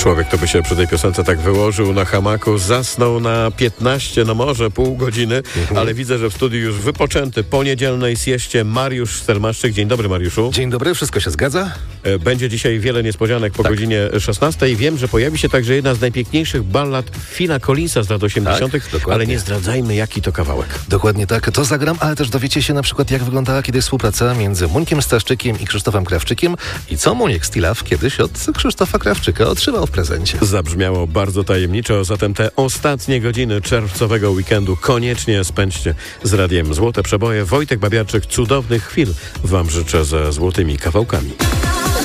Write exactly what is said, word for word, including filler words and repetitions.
Człowiek to by się przy tej piosence tak wyłożył na hamaku, zasnął na piętnaście, no może pół godziny, mhm. ale widzę, że w studiu już wypoczęty po niedzielnej sieście Mariusz Stelmaszczyk. Dzień dobry, Mariuszu. Dzień dobry, wszystko się zgadza? Będzie dzisiaj wiele niespodzianek po tak. godzinie szesnastej. Wiem, że pojawi się także jedna z najpiękniejszych ballad Phila Collinsa z lat osiemdziesiątych, tak, ale nie zdradzajmy, jaki to kawałek. Dokładnie tak, to zagram, ale też dowiecie się na przykład, jak wyglądała kiedyś współpraca między Muńkiem Staszczykiem i Krzysztofem Krawczykiem i co Muniek Stilaw kiedyś od Krzysztofa Krawczyka otrzymał w prezencie. Zabrzmiało bardzo tajemniczo, zatem te ostatnie godziny czerwcowego weekendu koniecznie spędźcie z Radiem Złote Przeboje. Wojtek Babiarczyk, cudownych chwil wam życzę ze złotymi kawałkami.